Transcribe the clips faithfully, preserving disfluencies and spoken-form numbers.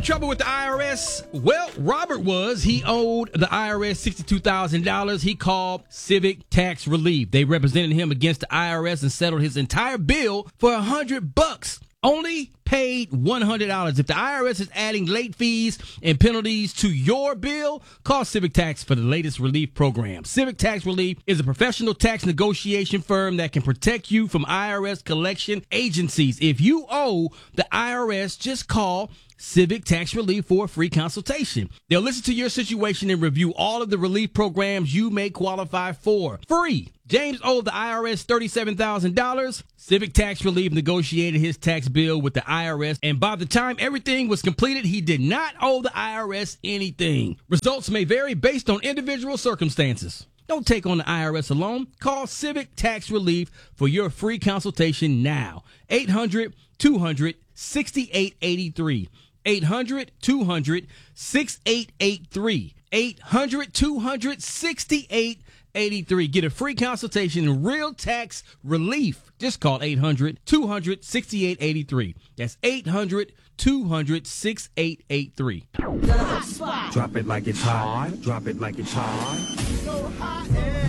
trouble with the I R S? Well, Robert was. He owed the I R S sixty-two thousand dollars. He called Civic Tax Relief. They represented him against the I R S and settled his entire bill for a hundred bucks. Only paid one hundred dollars. If the I R S is adding late fees and penalties to your bill, call Civic Tax for the latest relief program. Civic Tax Relief is a professional tax negotiation firm that can protect you from I R S collection agencies. If you owe the I R S, just call Civic Tax Relief for a free consultation. They'll listen to your situation and review all of the relief programs you may qualify for. Free. James owed the I R S thirty-seven thousand dollars. Civic Tax Relief negotiated his tax bill with the I R S, and by the time everything was completed, he did not owe the I R S anything. Results may vary based on individual circumstances. Don't take on the I R S alone. Call Civic Tax Relief for your free consultation now. eight hundred, two hundred, sixty-eight eighty-three. eight hundred, two hundred, sixty-eight eighty-three. eight hundred, two hundred, sixty-eight eighty-three. Get a free consultation and real tax relief. Just call eight hundred, two hundred, sixty-eight eighty-three. That's eight hundred, two hundred, sixty-eight eighty-three. Drop it like it's hot. Drop it like it's hot. So hot.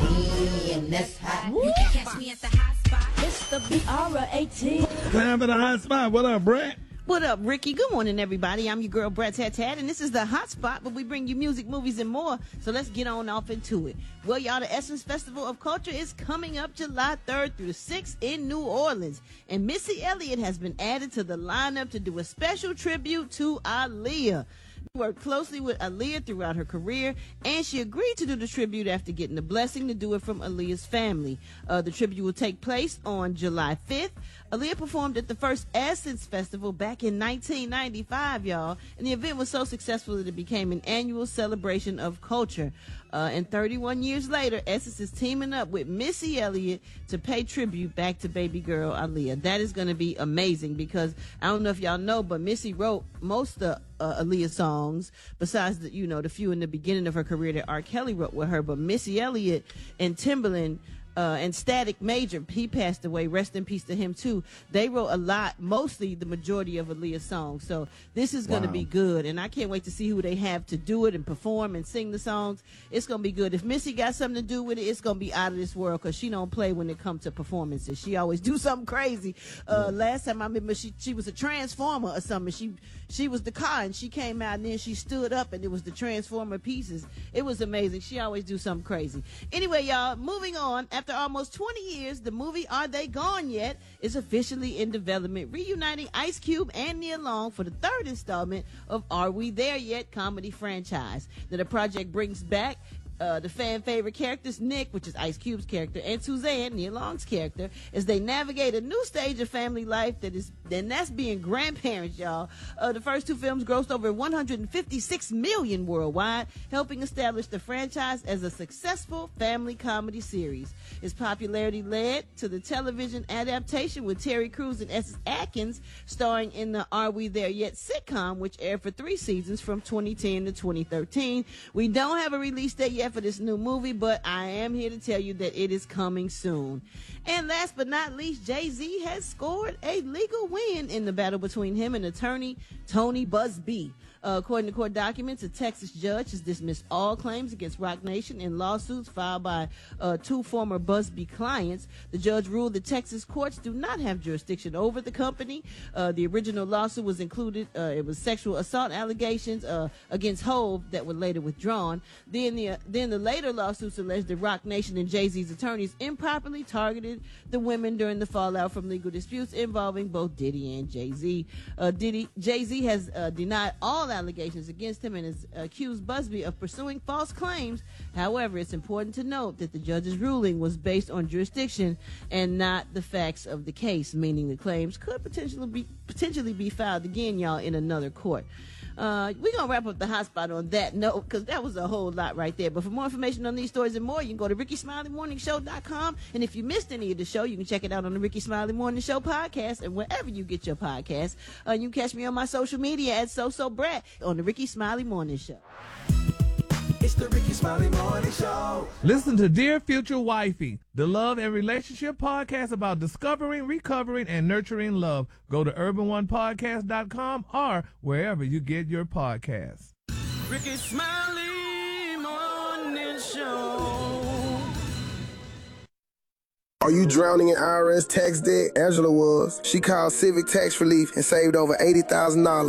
Me and that's hot. You can catch me at the hot spot. It's the B R eighteen. Time for the hot spot. What up, Brett? What up, Ricky? Good morning, everybody. I'm your girl, Brett Tat Tat, and this is the Hot Spot, where we bring you music, movies, and more. So let's get on off into it. Well, y'all, the Essence Festival of Culture is coming up July third through the sixth in New Orleans, and Missy Elliott has been added to the lineup to do a special tribute to Aaliyah. She worked closely with Aaliyah throughout her career, and she agreed to do the tribute after getting the blessing to do it from Aaliyah's family. Uh, the tribute will take place on July fifth. Aaliyah performed at the first Essence Festival back in nineteen ninety-five, y'all, and the event was so successful that it became an annual celebration of culture. Uh, and thirty-one years later, Essence is teaming up with Missy Elliott to pay tribute back to baby girl Aaliyah. That is going to be amazing because I don't know if y'all know, but Missy wrote most of uh, Aaliyah's songs, besides the, you know, the few in the beginning of her career that R. Kelly wrote with her. But Missy Elliott and Timbaland Uh, and Static Major, he passed away. Rest in peace to him, too. They wrote a lot, mostly the majority of Aaliyah's songs. So this is going to Wow. be good. And I can't wait to see who they have to do it and perform and sing the songs. It's going to be good. If Missy got something to do with it, it's going to be out of this world because she don't play when it comes to performances. She always do something crazy. Uh, last time I remember she, she was a transformer or something. She, she was the car and she came out and then she stood up and it was the transformer pieces. It was amazing. She always do something crazy. Anyway, y'all, moving on. After almost twenty years, the movie Are They Gone Yet is officially in development, reuniting Ice Cube and Nia Long for the third installment of Are We There Yet comedy franchise. Now, the project brings back Uh, the fan favorite characters, Nick, which is Ice Cube's character, and Suzanne, Nia Long's character, as they navigate a new stage of family life that is, and that's being grandparents, y'all. Uh, the first two films grossed over one hundred fifty-six million dollars worldwide, helping establish the franchise as a successful family comedy series. Its popularity led to the television adaptation with Terry Crews and Essex Atkins starring in the Are We There Yet sitcom, which aired for three seasons from twenty ten to twenty thirteen. We don't have a release date yet for this new movie, but I am here to tell you that it is coming soon. And last but not least, Jay-Z has scored a legal win in the battle between him and attorney Tony Busby. Uh, according to court documents, a Texas judge has dismissed all claims against Roc Nation in lawsuits filed by uh, two former Busby clients. The judge ruled that Texas courts do not have jurisdiction over the company. Uh, the original lawsuit was included, uh, it was sexual assault allegations uh, against Hove that were later withdrawn. Then the, uh, then the later lawsuits alleged that Roc Nation and Jay-Z's attorneys improperly targeted the women during the fallout from legal disputes involving both Diddy and Jay-Z. Uh, Diddy, Jay-Z has uh, denied all allegations against him and has accused Busby of pursuing false claims. However, it's important to note that the judge's ruling was based on jurisdiction and not the facts of the case, meaning the claims could potentially be potentially be filed again, y'all, in another court. Uh, we're going to wrap up the hot spot on that note because that was a whole lot right there. But for more information on these stories and more, you can go to ricky smiley morning show dot com. And if you missed any of the show, you can check it out on the Ricky Smiley Morning Show podcast and wherever you get your podcasts. Uh, you can catch me on my social media at So So Brat on the Ricky Smiley Morning Show. It's the Ricky Smiley Morning Show. Listen to Dear Future Wifey, the love and relationship podcast about discovering, recovering, and nurturing love. Go to urban one podcast dot com or wherever you get your podcasts. Ricky Smiley Morning Show. Are you drowning in I R S tax debt? Angela was. She called Civic Tax Relief and saved over eighty thousand dollars.